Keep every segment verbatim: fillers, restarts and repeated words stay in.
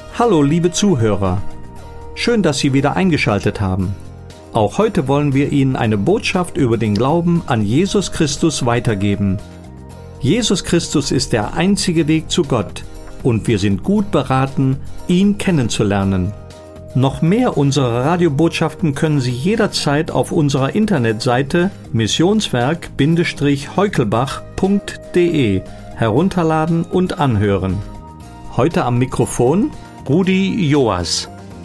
Hallo liebe Zuhörer, schön, dass Sie wieder eingeschaltet haben. Auch heute wollen wir Ihnen eine Botschaft über den Glauben an Jesus Christus weitergeben. Jesus Christus ist der einzige Weg zu Gott und wir sind gut beraten, ihn kennenzulernen. Noch mehr unserer Radiobotschaften können Sie jederzeit auf unserer Internetseite missionswerk heukelbach punkt de herunterladen und anhören. Heute am Mikrofon Rudi Joas.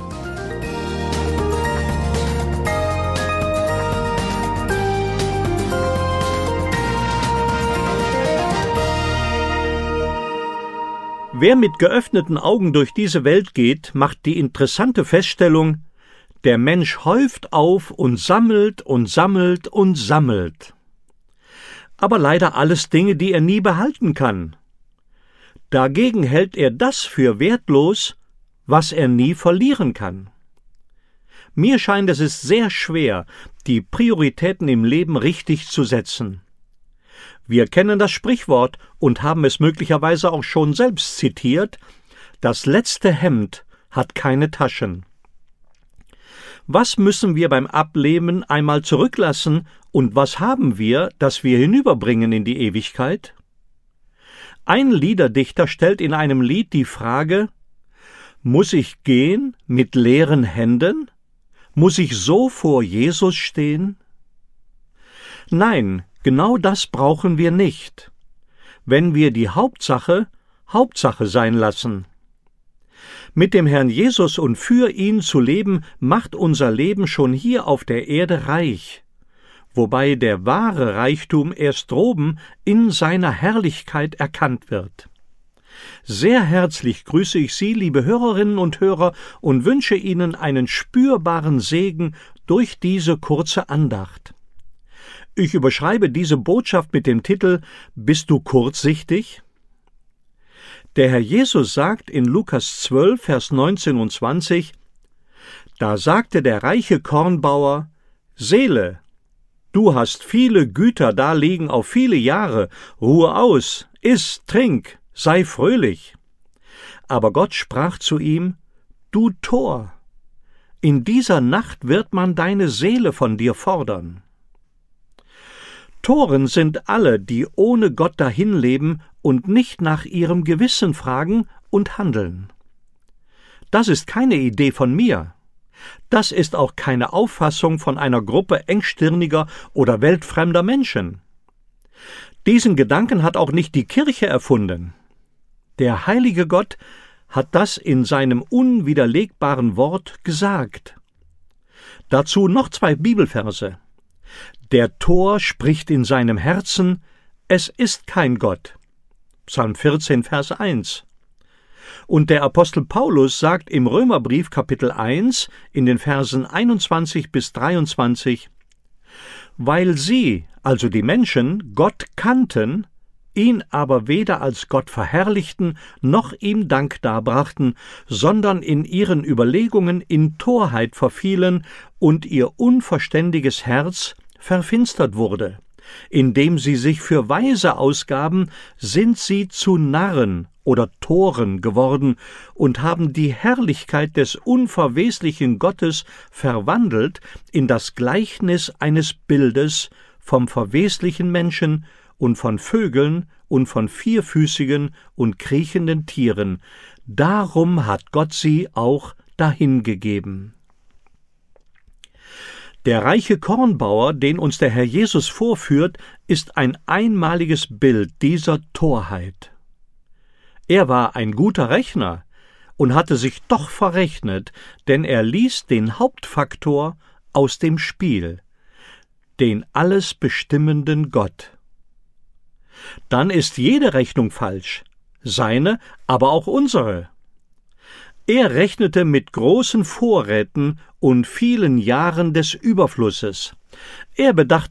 Wer mit geöffneten Augen durch diese Welt geht, macht die interessante Feststellung: Der Mensch häuft auf und sammelt und sammelt und sammelt. Aber leider alles Dinge, die er nie behalten kann. Dagegen hält er das für wertlos, was er nie verlieren kann. Mir scheint, es ist sehr schwer, die Prioritäten im Leben richtig zu setzen. Wir kennen das Sprichwort und haben es möglicherweise auch schon selbst zitiert: Das letzte Hemd hat keine Taschen. Was müssen wir beim Ableben einmal zurücklassen und was haben wir, das wir hinüberbringen in die Ewigkeit? Ein Liederdichter stellt in einem Lied die Frage: Muss ich gehen mit leeren Händen? Muss ich so vor Jesus stehen? Nein, genau das brauchen wir nicht, wenn wir die Hauptsache Hauptsache sein lassen. Mit dem Herrn Jesus und für ihn zu leben, macht unser Leben schon hier auf der Erde reich, wobei der wahre Reichtum erst droben in seiner Herrlichkeit erkannt wird. Sehr herzlich grüße ich Sie, liebe Hörerinnen und Hörer, und wünsche Ihnen einen spürbaren Segen durch diese kurze Andacht. Ich überschreibe diese Botschaft mit dem Titel: Bist du kurzsichtig? Der Herr Jesus sagt in Lukas zwölf, Vers neunzehn und zwanzig: Da sagte der reiche Kornbauer: Seele, du hast viele Güter da liegen auf viele Jahre, ruhe aus, iss, trink, sei fröhlich. Aber Gott sprach zu ihm: Du Tor, in dieser Nacht wird man deine Seele von dir fordern. Toren sind alle, die ohne Gott dahinleben und nicht nach ihrem Gewissen fragen und handeln. Das ist keine Idee von mir. Das ist auch keine Auffassung von einer Gruppe engstirniger oder weltfremder Menschen. Diesen Gedanken hat auch nicht die Kirche erfunden. Der heilige Gott hat das in seinem unwiderlegbaren Wort gesagt. Dazu noch zwei Bibelverse. Der Tor spricht in seinem Herzen: Es ist kein Gott. Psalm vierzehn, Vers eins. Und der Apostel Paulus sagt im Römerbrief Kapitel eins in den Versen einundzwanzig bis dreiundzwanzig: Weil sie, also die Menschen, Gott kannten, ihn aber weder als Gott verherrlichten, noch ihm Dank darbrachten, sondern in ihren Überlegungen in Torheit verfielen und ihr unverständiges Herz verfinstert wurde. Indem sie sich für Weise ausgaben, sind sie zu Narren oder Toren geworden und haben die Herrlichkeit des unverweslichen Gottes verwandelt in das Gleichnis eines Bildes vom verweslichen Menschen und von Vögeln und von vierfüßigen und kriechenden Tieren. Darum hat Gott sie auch dahingegeben. Der reiche Kornbauer, den uns der Herr Jesus vorführt, ist ein einmaliges Bild dieser Torheit. Er war ein guter Rechner und hatte sich doch verrechnet, denn er ließ den Hauptfaktor aus dem Spiel, den alles bestimmenden Gott. Dann ist jede Rechnung falsch, seine, aber auch unsere. Er rechnete mit großen Vorräten und vielen Jahren des Überflusses. Er bedachte